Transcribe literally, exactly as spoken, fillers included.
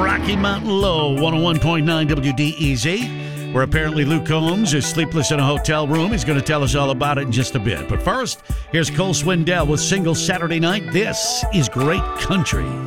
Rocky Mountain Low, one oh one point nine W D E Z, where apparently Luke Combs is sleepless in a hotel room. He's going to tell us all about it in just a bit. But first, here's Cole Swindell with Single Saturday Night. This is Great Country.